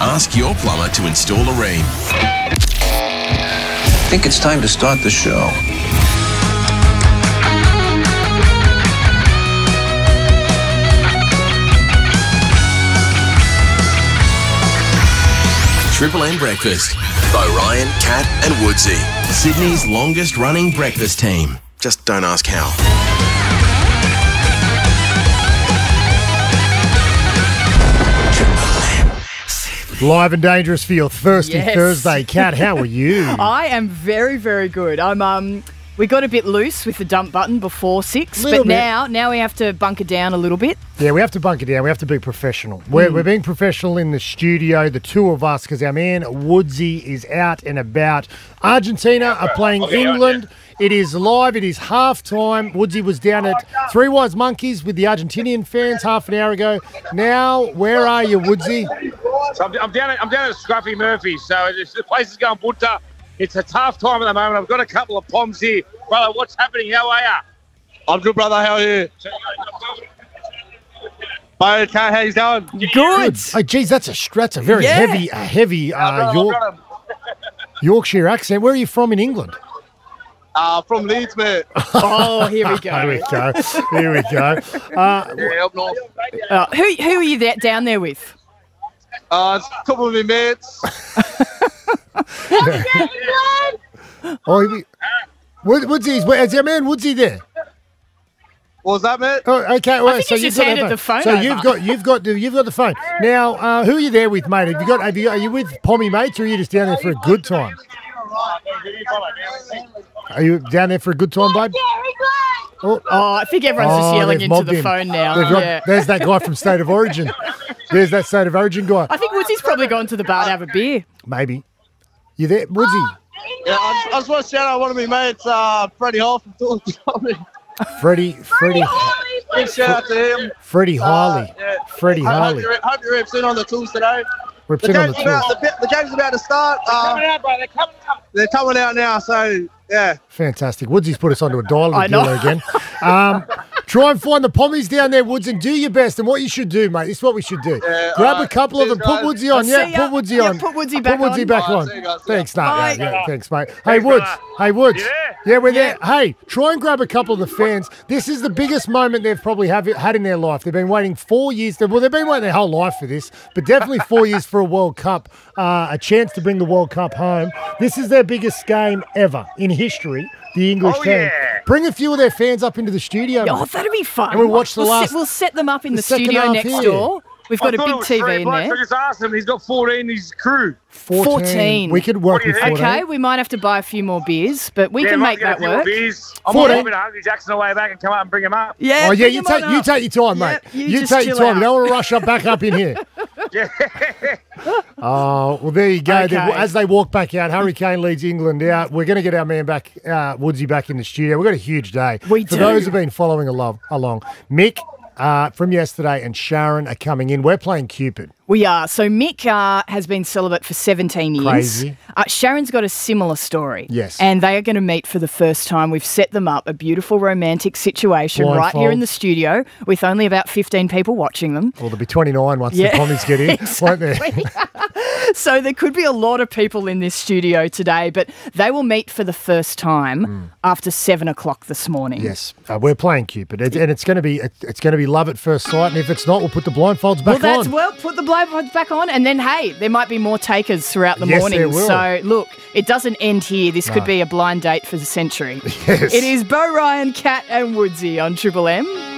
Ask your plumber to install a Rheem. I think it's time to start the show. Triple M Breakfast by Ryan, Kat and Woodsy. Sydney's longest running breakfast team. Just don't ask how. Live and dangerous for your thirsty Thursday. Kat, how are you? I am very, very good. We got a bit loose with the dump button before 6, but now we have to bunker down a little bit. Yeah, we have to bunker down. We have to be professional. We're being professional in the studio, the two of us, because our man Woodsy is out and about. Argentina are playing England. It is live. It is half-time. Woodsy was down at Three Wise Monkeys with the Argentinian fans half an hour ago. Now, where are you, Woodsy? So I'm down at Scruffy Murphy's. So the place is going bunter. It's half-time at the moment. I've got a couple of poms here. Brother, what's happening? How are you? I'm good, brother. How are you? Mate, Kat, how you going? Good. Oh, geez, that's a very heavy Yorkshire accent. Where are you from in England? From Leeds, mate. Oh, here we go. Here we go. Yeah, up north. Who are you down there with? It's a couple of my mates. Woodsy, is our man Woodsy there? What was that, mate? Oh, okay. Well, I think you just handed the phone So over. you've got the phone. Now, who are you there with, mate? Are you with Pommy mates, or are you just down there for a good time? Are you down there for a good time, babe? Oh, I think everyone's just yelling into the phone now. There's that guy from State of Origin. There's that State of Origin guy. I think Woodsy's probably gone to the bar to have a beer. Maybe. You there, Woodsy? Yeah, I just want to shout out one of my mates, Freddie Hall from Tulsa. Freddie. Big shout out to him. Freddie Harley. Freddie Harley. Hope you're representing on the tools today. Representing on the tools. The game's about to start. Coming out, bro. They're coming out. They're coming out now, so yeah. Fantastic. Woodsy's put us onto a dialogue again. Try and find the pommies down there, Woods, and do your best. And what you should do, mate, this is what we should do. Yeah, grab a couple of them, put Woodsy on. Put Woodsy on. Put Woodsy back on. Thanks, Bye. thanks, mate. Hey, Woods. You there? Yeah, we're there. Hey, try and grab a couple of the fans. This is the biggest moment they've probably had in their life. They've been waiting 4 years. Well, they've been waiting their whole life for this, but definitely 4 years for a World Cup, a chance to bring the World Cup home. This is their biggest game ever in history. The English fans. Yeah. Bring a few of their fans up into the studio. Oh, that'd be fun. And we'll watch the last. We'll set them up in the second studio half next here. door. We've got a big I thought it was TV three in blokes. there. I just asked him. He's got 14 in his crew. 14. We could work What do you with think? 14. Okay, we might have to buy a few more beers, but we can make that work. I'm 14. hoping to Hungry Jackson the way back and come up and bring him up. Yeah, Oh, yeah, bring you them on up. take your time, mate. Yeah, you just take your chill time. You out. don't want to rush back up in here. Yeah. Oh, well, there you go. Okay. As they walk back out, Hurricane leads England out. We're going to get our man back, Woodsy, back in the studio. We've got a huge day. We For do. those who've been following along, Mick from yesterday and Sharon are coming in. We're playing Cupid. We are. So Mick has been celibate for 17 years. Crazy. Sharon's got a similar story. Yes. And they are going to meet for the first time. We've set them up a beautiful romantic situation right here in the studio with only about 15 people watching them. Well, there'll be 29 once the commies get in, won't there? So there could be a lot of people in this studio today, but they will meet for the first time after 7 o'clock this morning. Yes, we're playing Cupid, and it's going to be love at first sight. And if it's not, we'll put the blindfolds back on. Put the blindfolds back on, and then hey, there might be more takers throughout the morning. There will. So look, it doesn't end here. This could be a blind date for the century. Yes. It is Bo Ryan, Kat, and Woodsy on Triple M.